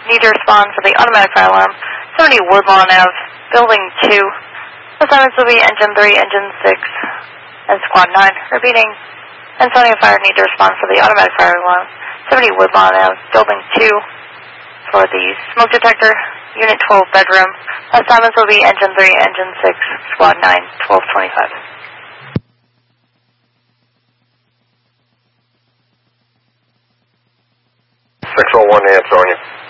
need to respond for the automatic fire alarm. 70 Woodlawn Ave, Building 2. Assignments will be Engine 3, Engine 6, and Squad 9. Repeating, Ansonia Fire need to respond for the automatic fire alarm. 70 Woodlawn Ave, Building 2 for the smoke detector, Unit 12 bedroom. Assignments will be Engine 3, Engine 6, Squad 9, 1225. Six 601 Ansonia.